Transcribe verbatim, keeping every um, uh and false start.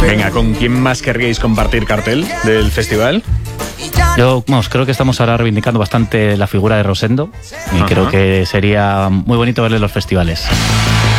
Venga, ¿con quién más querríais compartir cartel del festival? Yo vamos, creo que estamos ahora reivindicando bastante la figura de Rosendo y Ajá. creo que sería muy bonito verle en los festivales.